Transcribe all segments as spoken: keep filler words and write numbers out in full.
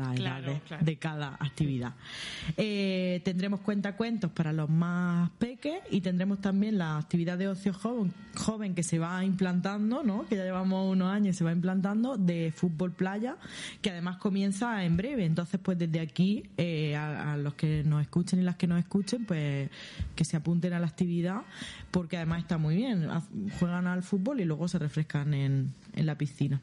las claro, edades claro. de cada actividad. Eh, tendremos cuentacuentos para los más peques y tendremos también la actividad de ocio joven, joven que se va implantando, ¿no? Que ya llevamos unos años y se va implantando, de fútbol playa, que además comienza en breve. Entonces, pues desde aquí, eh, a, a los que nos escuchen y las que nos escuchen, pues que se apunten a la actividad, porque además está muy bien. Juegan al fútbol y luego se refrescan en, en la piscina.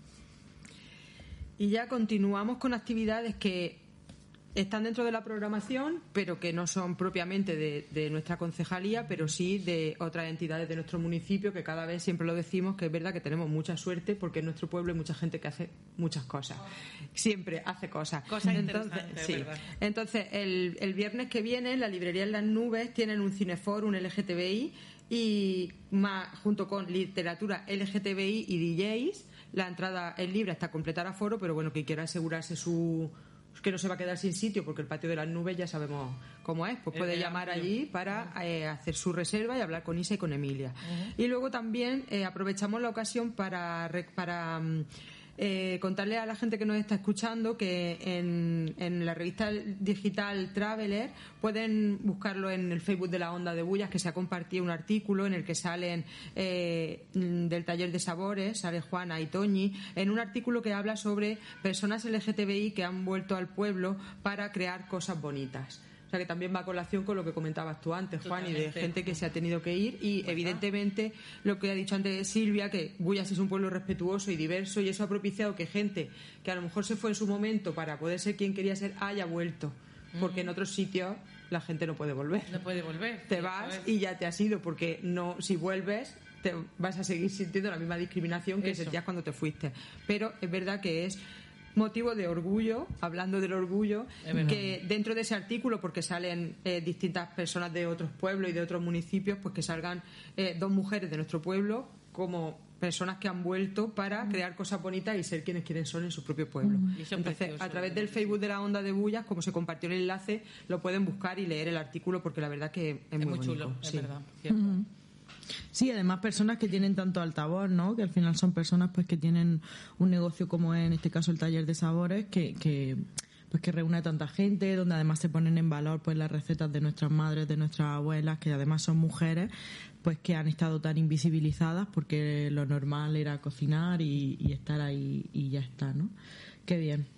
Y ya continuamos con actividades que están dentro de la programación, pero que no son propiamente de, de nuestra concejalía, pero sí de otras entidades de nuestro municipio, que cada vez siempre lo decimos, que es verdad que tenemos mucha suerte, porque en nuestro pueblo hay mucha gente que hace muchas cosas. Siempre hace cosas. Cosas Entonces, interesantes, sí. ¿verdad? Entonces, el, el viernes que viene, en la librería En las Nubes tienen un cinefor, un L G T B I, y más, junto con literatura L G T B I y D Js. La entrada es libre hasta completar aforo, pero bueno, que quiera asegurarse su que no se va a quedar sin sitio, porque el patio de las Nubes ya sabemos cómo es, pues puede el llamar amplio. allí para eh, hacer su reserva y hablar con Isa y con Emilia. Uh-huh. Y luego también eh, aprovechamos la ocasión para para eh, contarle a la gente que nos está escuchando que en, en la revista digital Traveler pueden buscarlo en el Facebook de la Onda de Bullas, que se ha compartido un artículo en el que salen eh, del taller de sabores, sale Juana y Toñi, en un artículo que habla sobre personas L G T B I que han vuelto al pueblo para crear cosas bonitas. O sea, que también va a colación con lo que comentabas tú antes, Juan, y de gente que se ha tenido que ir. Y evidentemente lo que ha dicho antes Silvia, que Bullas es un pueblo respetuoso y diverso, y eso ha propiciado que gente que a lo mejor se fue en su momento para poder ser quien quería ser haya vuelto. Porque en otros sitios la gente no puede volver. No puede volver. Te vas y ya te has ido, porque no, si vuelves te vas a seguir sintiendo la misma discriminación que Eso. sentías cuando te fuiste. Pero es verdad que es motivo de orgullo, hablando del orgullo, que dentro de ese artículo, porque salen eh, distintas personas de otros pueblos y de otros municipios, pues que salgan eh, dos mujeres de nuestro pueblo como personas que han vuelto para mm. crear cosas bonitas y ser quienes quieren son en su propio pueblo. Mm. Entonces, a través del Facebook de la Onda de Bullas, como se compartió el enlace, lo pueden buscar y leer el artículo, porque la verdad que es, es muy, muy chulo, bonito. es Sí. verdad. Cierto. Mm. Sí, además personas que tienen tanto altavoz, ¿no? Que al final son personas pues que tienen un negocio como en este caso el taller de sabores, que, que pues que reúne a tanta gente, donde además se ponen en valor pues las recetas de nuestras madres, de nuestras abuelas, que además son mujeres, pues que han estado tan invisibilizadas, porque lo normal era cocinar y, y estar ahí y ya está, ¿no? Qué bien.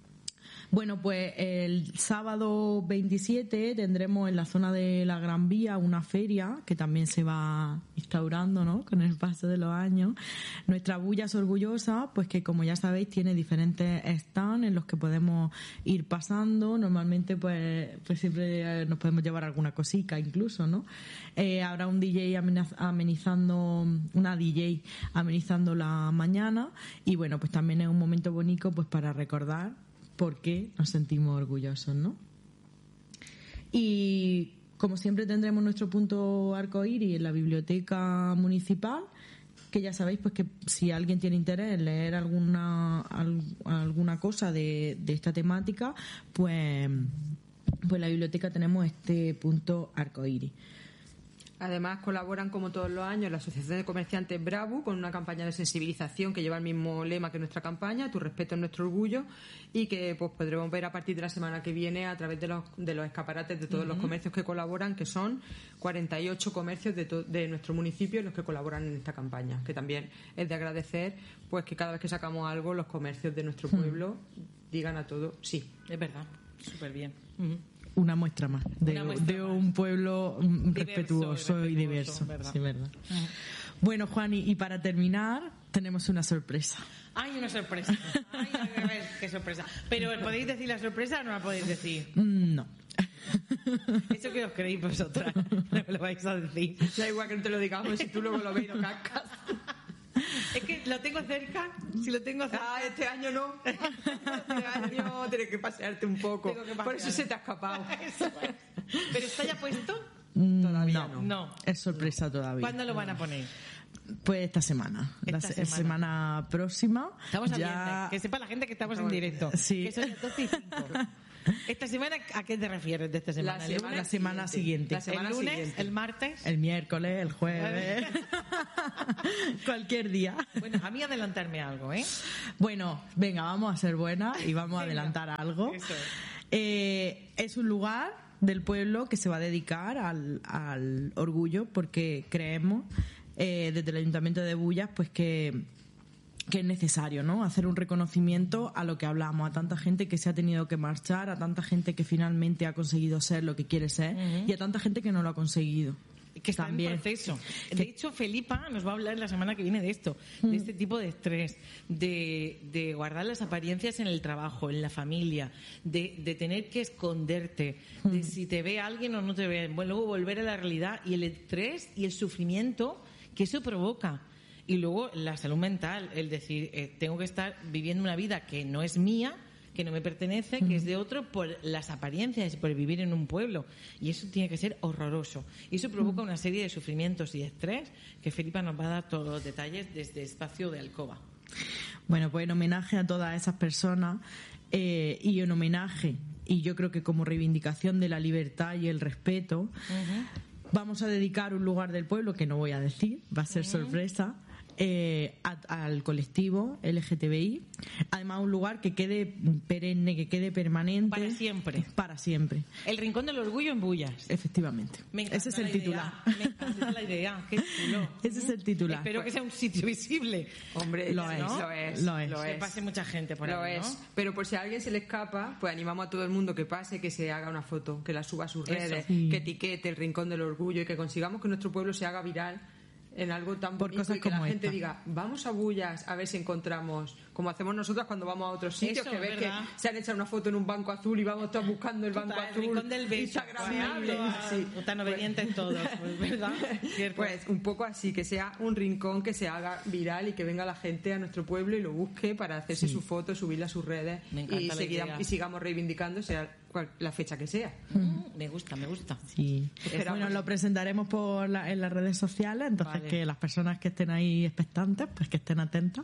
Bueno, pues el sábado veintisiete tendremos en la zona de la Gran Vía una feria que también se va instaurando, ¿no? Con el paso de los años. Nuestra Bullas Orgullosa, pues que como ya sabéis tiene diferentes stands en los que podemos ir pasando. Normalmente pues, pues siempre nos podemos llevar alguna cosica incluso, ¿no? Eh, habrá un D J amenizando, una D J amenizando la mañana, y bueno, pues también es un momento bonito pues para recordar porque nos sentimos orgullosos, ¿no? Y como siempre tendremos nuestro punto arcoíris en la biblioteca municipal, que ya sabéis pues que si alguien tiene interés en leer alguna al, alguna cosa de, de esta temática, pues pues en la biblioteca tenemos este punto arcoíris. Además colaboran como todos los años la Asociación de Comerciantes Bravo con una campaña de sensibilización que lleva el mismo lema que nuestra campaña, Tu respeto es nuestro orgullo, y que pues podremos ver a partir de la semana que viene a través de los, de los escaparates de todos uh-huh. los comercios que colaboran, que son cuarenta y ocho comercios de, to, de nuestro municipio los que colaboran en esta campaña, que también es de agradecer pues que cada vez que sacamos algo los comercios de nuestro pueblo uh-huh. digan a todo sí. Es verdad, súper bien. Uh-huh. Una muestra más de, Una muestra de más. un pueblo Diverso, respetuoso y diverso. ¿verdad? Sí, verdad. Uh-huh. Bueno, Juan, y, y para terminar, tenemos una sorpresa. ¡Ay, una sorpresa! ¡Ay, a ver, qué sorpresa! Pero, ¿podéis decir la sorpresa o no la podéis decir? Mm, no. Eso que os creéis vosotras, no me lo vais a decir. Da igual que no te lo digamos, si tú luego lo ves y lo cascas. Es que lo tengo cerca, si lo tengo cerca. Ah, este año no. Este año tienes que pasearte un poco. Por eso se te ha escapado. Eso es. ¿Pero está ya puesto? Todavía no, no. No. Es sorpresa todavía. ¿Cuándo lo van a poner? Pues esta semana. Esta la se- semana. semana próxima. Estamos ya... ambiente. Que sepa la gente que estamos en directo. Sí. Que son las doce y cinco. ¿Esta semana a qué te refieres de esta semana? La ¿El semana lunes? La semana siguiente. La semana ¿El lunes? siguiente. ¿El martes? El miércoles, el jueves, cualquier día. Bueno, a mí adelantarme algo, ¿eh? Bueno, venga, vamos a ser buenas y vamos a adelantar algo. Eso es. Eh, es un lugar del pueblo que se va a dedicar al, al orgullo porque creemos eh, desde el Ayuntamiento de Bullas pues que que es necesario, ¿no? Hacer un reconocimiento a lo que hablamos, a tanta gente que se ha tenido que marchar, a tanta gente que finalmente ha conseguido ser lo que quiere ser uh-huh. y a tanta gente que no lo ha conseguido. Que está También. en proceso. Que... De hecho, Felipa nos va a hablar la semana que viene de esto, mm. de este tipo de estrés, de, de guardar las apariencias en el trabajo, en la familia, de, de tener que esconderte, mm. de si te ve alguien o no te ve, bueno, luego volver a la realidad y el estrés y el sufrimiento que eso provoca. Y luego la salud mental, el decir, eh, tengo que estar viviendo una vida que no es mía, que no me pertenece, que es de otro, por las apariencias, por vivir en un pueblo. Y eso tiene que ser horroroso. Y eso provoca una serie de sufrimientos y de estrés que Felipa nos va a dar todos los detalles desde Espacio de Alcoba. Bueno, pues en homenaje a todas esas personas eh, y en homenaje, y yo creo que como reivindicación de la libertad y el respeto, uh-huh. vamos a dedicar un lugar del pueblo, que no voy a decir, va a ser uh-huh. sorpresa, Eh, a, al colectivo L G T B I, además un lugar que quede perenne, que quede permanente para siempre, para siempre. El Rincón del Orgullo en Bullas. Efectivamente. Ese es el titular. Me encanta la idea. Qué chulo. Ese es el titular. Espero que sea un sitio visible. Hombre, lo, ¿no? es, lo es, lo es, lo es. Que pase mucha gente por lo ahí, es. ¿no? Pero por si a alguien se le escapa, pues animamos a todo el mundo que pase, que se haga una foto, que la suba a sus redes, sí. que etiquete el Rincón del Orgullo y que consigamos que nuestro pueblo se haga viral en algo tan por bonito cosas y que como la gente esta. diga, vamos a Bullas a ver si encontramos, como hacemos nosotras cuando vamos a otros sitios, Eso, que ves ¿verdad? que se han echado una foto en un banco azul y vamos todos buscando el banco Total, azul. El Rincón del Beso. Instagramable. Sí, tan obedientes todos, pues, ¿verdad? Cierto. Pues un poco así, que sea un rincón que se haga viral y que venga la gente a nuestro pueblo y lo busque para hacerse sí. su foto, subirla a sus redes y, seguida, y sigamos reivindicando, sea cual, la fecha que sea. Mm, me gusta, me gusta. Sí. Esperamos. Bueno, lo presentaremos por la, en las redes sociales, entonces Vale. que las personas que estén ahí expectantes, pues que estén atentas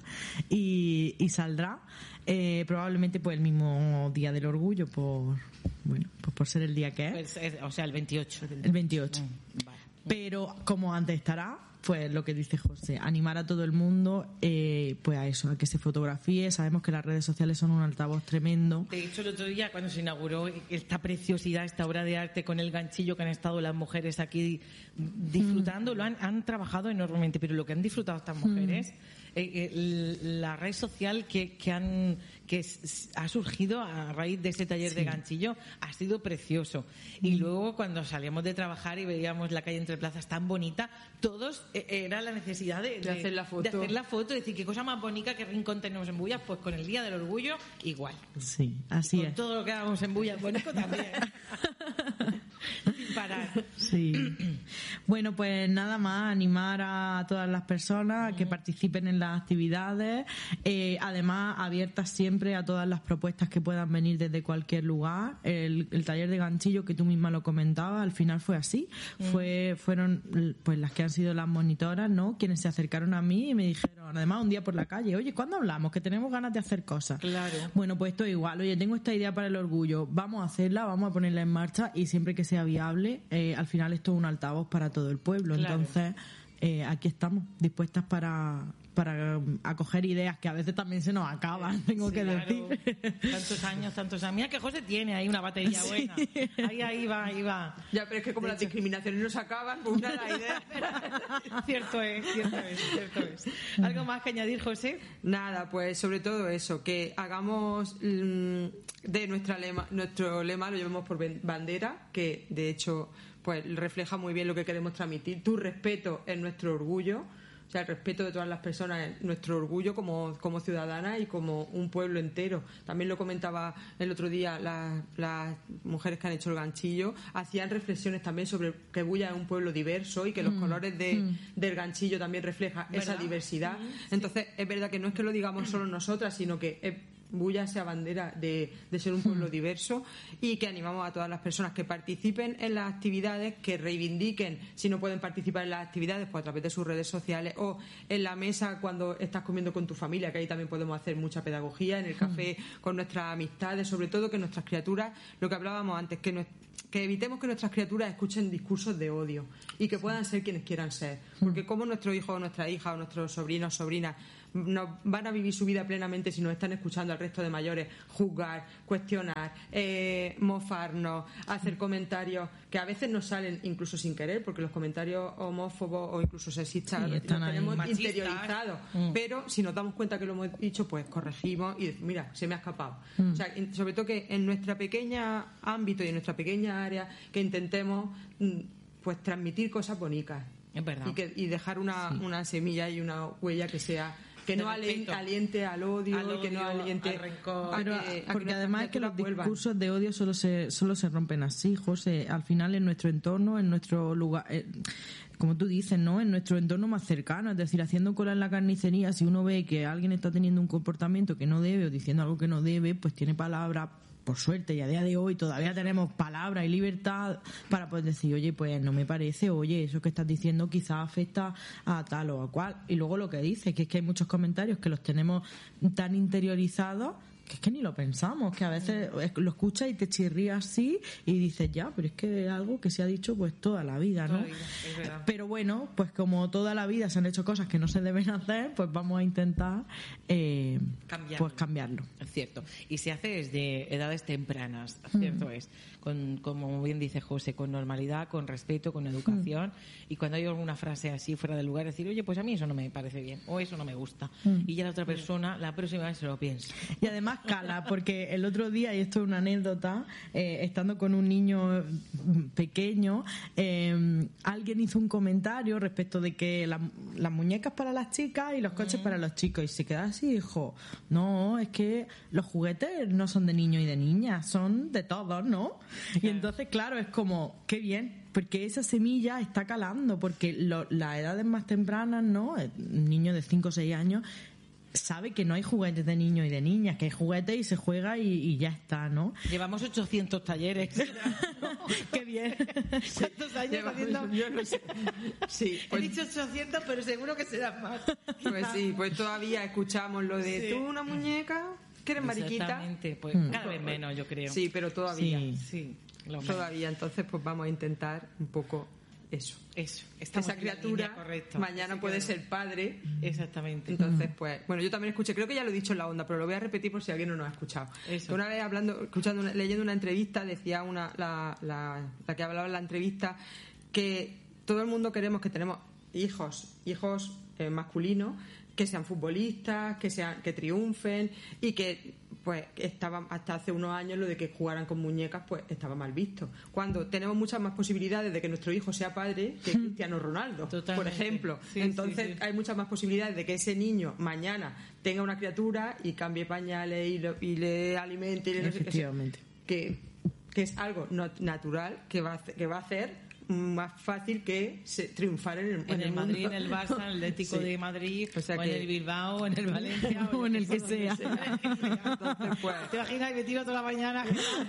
y, y saldrá eh, probablemente pues el mismo día del orgullo, por bueno, pues por ser el día que es. Pues, es o sea, el veintiocho. El veintiocho. Mm, vale. Pero como antes estará, pues lo que dice José, animar a todo el mundo eh, pues a eso, a que se fotografíe. Sabemos que las redes sociales son un altavoz tremendo. De hecho, el otro día cuando se inauguró esta preciosidad, esta obra de arte con el ganchillo que han estado las mujeres aquí disfrutando, mm. lo han, han trabajado enormemente, pero lo que han disfrutado estas mujeres, mm. eh, eh, la red social que, que han que s- ha surgido a raíz de ese taller sí. de ganchillo ha sido precioso. Mm. Y luego cuando salíamos de trabajar y veíamos la calle Entre Plazas tan bonita, todos eh, era la necesidad de, de, de hacer la foto, de hacer la foto, decir qué cosa más bonita, qué rincón tenemos en Bullas, pues con el Día del Orgullo igual. Sí, así con es. todo lo que hagamos en Bullas bonito también. Sin parar. Sí. Bueno, pues nada más, animar a todas las personas a que participen en las actividades, eh, además abiertas siempre a todas las propuestas que puedan venir desde cualquier lugar. El, el taller de ganchillo que tú misma lo comentabas, al final fue así, mm. fue fueron pues las que han sido las monitoras, ¿no? Quienes se acercaron a mí y me dijeron, además un día por la calle, oye, ¿cuándo hablamos? Que tenemos ganas de hacer cosas. Claro. Bueno, pues esto igual, oye, tengo esta idea para el orgullo, vamos a hacerla, vamos a ponerla en marcha y siempre que sea viable, eh, al final esto es un altavoz para todo el pueblo. Claro. Entonces, eh, aquí estamos, dispuestas para, para acoger ideas que a veces también se nos acaban, tengo Sí, que claro. decir. Tantos años, tantos años. Mira que José tiene ahí una batería Sí. buena. Ahí, ahí va, ahí va. Ya, pero es que como De las hecho. discriminaciones no se acaban, pues una la idea. Cierto es, cierto es, cierto es. ¿Algo más que añadir, José? Nada, pues sobre todo eso, que hagamos mm, de nuestra lema, nuestro lema lo llevemos por ben- bandera, que de hecho pues refleja muy bien lo que queremos transmitir. Tu respeto es nuestro orgullo, o sea, el respeto de todas las personas es nuestro orgullo como, como ciudadanas y como un pueblo entero. También lo comentaba el otro día las, las mujeres que han hecho el ganchillo, hacían reflexiones también sobre que Bullas es un pueblo diverso y que los mm. colores de, mm. del ganchillo también reflejan esa diversidad. Mm. Entonces, es verdad que no es que lo digamos solo nosotras, sino que es Bulla sea bandera de, de ser un pueblo diverso, y que animamos a todas las personas que participen en las actividades, que reivindiquen, si no pueden participar en las actividades, pues a través de sus redes sociales, o en la mesa cuando estás comiendo con tu familia, que ahí también podemos hacer mucha pedagogía, en el café con nuestras amistades, sobre todo que nuestras criaturas, lo que hablábamos antes, que no, que evitemos que nuestras criaturas escuchen discursos de odio y que puedan ser quienes quieran ser, porque como nuestros hijos o nuestras hijas o nuestros sobrinos, sobrinas no van a vivir su vida plenamente si nos están escuchando al resto de mayores juzgar, cuestionar, eh, mofarnos, hacer comentarios que a veces nos salen incluso sin querer, porque los comentarios homófobos o incluso sexistas sí, los tenemos machistas. interiorizados, mm. pero si nos damos cuenta que lo hemos dicho, pues corregimos y decimos, mira, se me ha escapado. Mm. O sea, sobre todo que en nuestra pequeña ámbito y en nuestra pequeña área que intentemos pues transmitir cosas bonitas. Es verdad. Y, que, y dejar una, sí. una semilla y una huella que sea que no aliente, aliente al odio, al odio, que no aliente al rencor. Pero, que, porque que además es que los vuelvan. discursos de odio solo se solo se rompen así, José. Al final en nuestro entorno, en nuestro lugar, eh, como tú dices, ¿no? En nuestro entorno más cercano, es decir, haciendo cola en la carnicería, si uno ve que alguien está teniendo un comportamiento que no debe o diciendo algo que no debe, pues tiene palabras. Por suerte, y a día de hoy todavía tenemos palabra y libertad para poder decir, oye, pues no me parece, oye, eso que estás diciendo quizás afecta a tal o a cual. Y luego lo que dice, que es que hay muchos comentarios que los tenemos tan interiorizados que es que ni lo pensamos, que a veces lo escuchas y te chirrías así y dices, ya, pero es que es algo que se ha dicho pues toda la vida, ¿no? Toda la vida, es verdad. Pero bueno, pues como toda la vida se han hecho cosas que no se deben hacer, pues vamos a intentar eh, cambiarlo. pues cambiarlo. Es cierto. Y se hace desde edades tempranas, cierto mm. es. Con, como bien dice José, con normalidad, con respeto, con educación. Mm. Y cuando hay alguna frase así fuera del lugar, decir, oye, pues a mí eso no me parece bien, o eso no me gusta. Mm. Y ya la otra persona, la próxima vez se lo piensa. Y además cala, porque el otro día, y esto es una anécdota, eh, estando con un niño pequeño, eh, alguien hizo un comentario respecto de que la, las muñecas para las chicas y los coches mm. para los chicos, y se queda así y dijo, no, es que los juguetes no son de niños y de niñas, son de todos, ¿no? Y entonces, claro, es como, qué bien, porque esa semilla está calando, porque lo, las edades más tempranas, ¿no? Un niño de cinco o seis años sabe que no hay juguetes de niños y de niñas, que hay juguetes y se juega y, y ya está, ¿no? Llevamos ochocientos talleres. ¡Qué bien! ¿Cuántos años Llevamos, haciendo? Yo no sé. Sí, pues, he dicho ochocientos, pero seguro que serán más. Pues sí, pues todavía escuchamos lo de sí. ¿Tú una muñeca? ¿Que eres mariquita? Exactamente, pues mm. cada vez menos, yo creo. Sí, pero todavía. Sí, sí. Lo todavía, entonces pues vamos a intentar un poco eso. Eso. Esa criatura mañana puede ser padre. Exactamente. Entonces, pues, bueno, yo también escuché, creo que ya lo he dicho en la onda, pero lo voy a repetir por si alguien no nos ha escuchado. Eso. Una vez hablando, escuchando, leyendo una entrevista, decía una, la, la, la que hablaba en la entrevista, que todo el mundo queremos que tenemos hijos, hijos eh, masculinos, que sean futbolistas, que sean, que triunfen y que pues estaba hasta hace unos años lo de que jugaran con muñecas pues estaba mal visto. Cuando tenemos muchas más posibilidades de que nuestro hijo sea padre que Cristiano Ronaldo, Totalmente. por ejemplo. Sí, Entonces sí, sí. hay muchas más posibilidades de que ese niño mañana tenga una criatura y cambie pañales y, lo, y le alimente y le efectivamente que, que es algo no, natural que va a, que va a hacer más fácil que se, triunfar en el, en en el, el Madrid, mundo. en el Barça, en el Atlético Sí. de Madrid, O sea o que- en el Bilbao, o en el Valencia, o en el que sea. Entonces, pues, ¿Te imaginas que me tiro toda la mañana?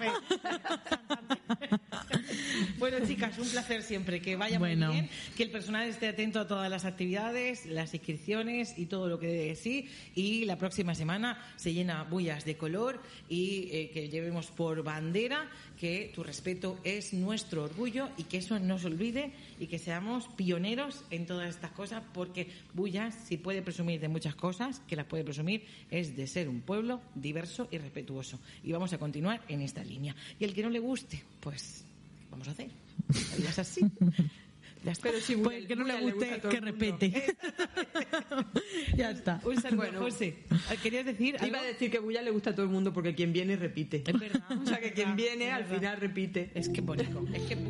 Bueno, chicas, un placer siempre. Que vaya Bueno. muy bien, que el personal esté atento a todas las actividades, las inscripciones y todo lo que dé de sí. Y la próxima semana se llena Bullas de color y eh, que llevemos por bandera que tu respeto es nuestro orgullo y que eso no se olvide y que seamos pioneros en todas estas cosas, porque Bullas, si puede presumir de muchas cosas, que las puede presumir, es de ser un pueblo diverso y respetuoso. Y vamos a continuar en esta línea. Y el que no le guste, pues vamos a hacer. La vida es así. Ya está. pero si Pues el que no le guste, gusta a todo que el mundo. repete. Ya está. Un saludo, Bueno. José. ¿Querías decir algo? Iba a decir que Bulla le gusta a todo el mundo porque quien viene repite. Es verdad. O sea que quien Es viene verdad. al final repite. Es que bonito, es que